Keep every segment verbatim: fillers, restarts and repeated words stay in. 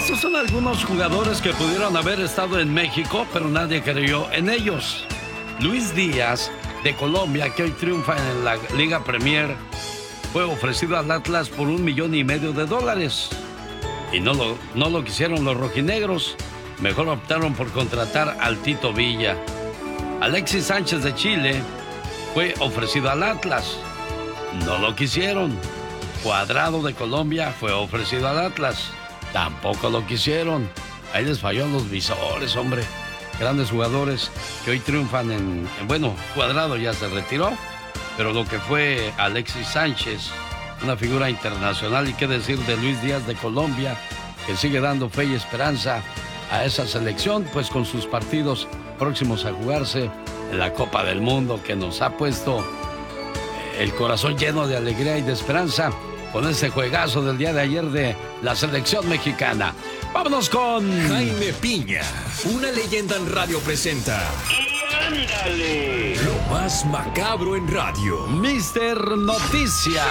Estos son algunos jugadores que pudieron haber estado en México, pero nadie creyó en ellos. Luis Díaz, de Colombia, que hoy triunfa en la Liga Premier, fue ofrecido al Atlas por un millón y medio de dólares. Y no lo, no lo quisieron los rojinegros. Mejor optaron por contratar al Tito Villa. Alexis Sánchez, de Chile, fue ofrecido al Atlas. No lo quisieron. Cuadrado, de Colombia, fue ofrecido al Atlas. Tampoco lo quisieron. Ahí les falló los visores, hombre. Grandes jugadores que hoy triunfan en, en... Bueno, Cuadrado ya se retiró, pero lo que fue Alexis Sánchez, una figura internacional, y qué decir de Luis Díaz, de Colombia, que sigue dando fe y esperanza a esa selección, pues con sus partidos próximos a jugarse en la Copa del Mundo, que nos ha puesto el corazón lleno de alegría y de esperanza con ese juegazo del día de ayer de la selección mexicana. Vámonos con Jaime Piña, una leyenda en radio presenta. ¡Y ándale! Lo más macabro en radio. Mister Noticia.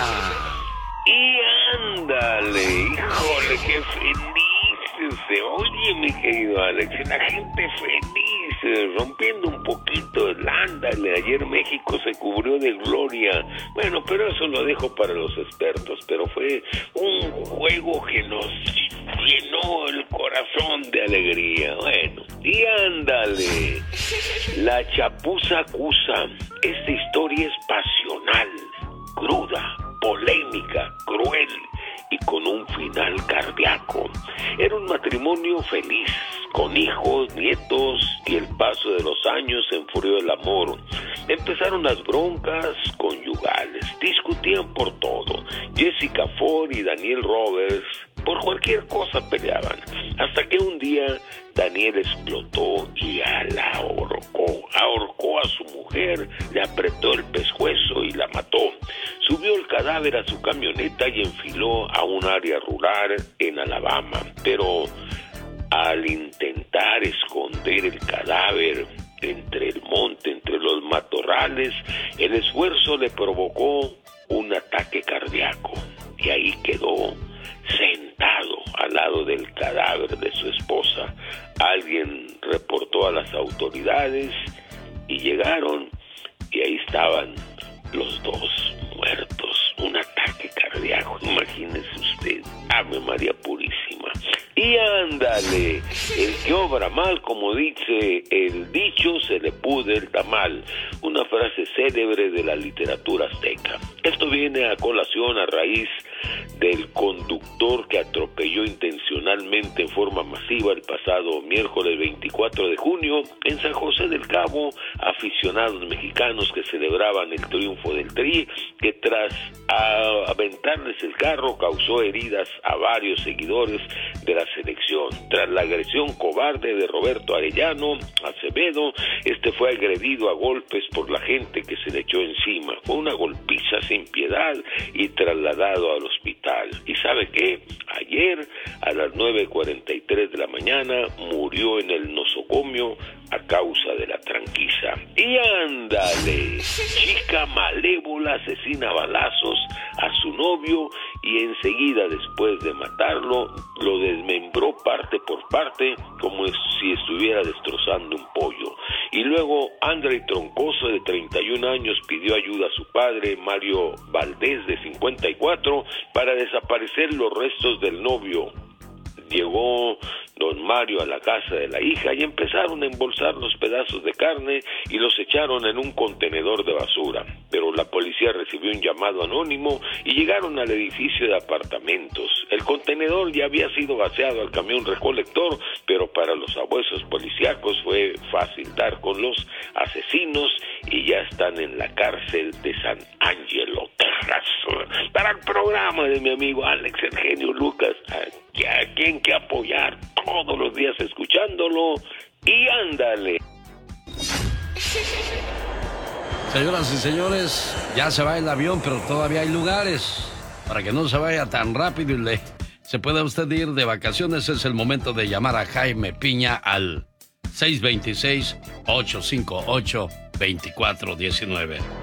¡Y ándale! ¡Híjole, qué feliz se oye, mi querido Alex! La gente feliz, rompiendo un poquito el ándale. Ayer México se cubrió de gloria. Bueno, pero eso lo dejo para los expertos. Pero fue un juego que nos llenó el corazón de alegría. Bueno, y ándale. La chapuza acusa. Esta historia es pasional, cruda, polémica, cruel y con un final cardíaco. Era un matrimonio feliz, con hijos, nietos, y el paso de los años enfrió el amor. Empezaron las broncas conyugales, discutían por todo. Jessica Ford y Daniel Roberts por cualquier cosa peleaban, hasta que un día Daniel explotó y la ahorcó, ahorcó a su mujer, le apretó el pescuezo y la mató. Subió el cadáver a su camioneta y enfiló a un área rural en Alabama, pero al intentar esconder el cadáver entre el monte, entre los matorrales, el esfuerzo le provocó un ataque cardíaco y ahí quedó sentado al lado del cadáver de su esposa. Alguien reportó a las autoridades y llegaron y ahí estaban los dos muertos. Un ataque cardíaco, imagínese usted. Ave María Purísima. Y ándale, el que obra mal, como dice el dicho, se le pudre el tamal. Una frase célebre de la literatura azteca. Esto viene a colación a raíz del conductor que atropelló intencionalmente en forma masiva el pasado miércoles veinticuatro de junio en San José del Cabo. Aficionados mexicanos que celebraban el triunfo del Tri, que tras aventarles el carro causó heridas a varios seguidores de la selección. Tras la agresión cobarde de Roberto Arellano Acevedo, este fue agredido a golpes por la gente que se le echó encima. Fue una golpiza sin piedad y trasladado al hospital. ¿Y sabe qué? Ayer a las nueve cuarenta y tres de la mañana murió en el nosocomio a causa de la tranquiza. Y ándale, chica malévola asesina a balazos a su novio y enseguida, después de matarlo, lo desmembró parte por parte como si estuviera destrozando un pollo. Y luego André Troncoso, de treinta y un años, pidió ayuda a su padre Mario Valdés, de cincuenta y cuatro, para desaparecer los restos del novio. Llegó don Mario a la casa de la hija y empezaron a embolsar los pedazos de carne y los echaron en un contenedor de basura. Pero la policía recibió un llamado anónimo y llegaron al edificio de apartamentos. El contenedor ya había sido vaciado al camión recolector, pero para los abuesos policíacos fue fácil dar con los asesinos y ya están en la cárcel de San Angelo, Texas. Para el programa de mi amigo Alex Eugenio Lucas, a quien que apoyar todos los días escuchándolo. Y ándale. Señoras y señores, ya se va el avión, pero todavía hay lugares para que no se vaya tan rápido y le, se pueda usted ir de vacaciones. Es el momento de llamar a Jaime Piña al seis dos seis, ocho cinco ocho, dos cuatro uno nueve.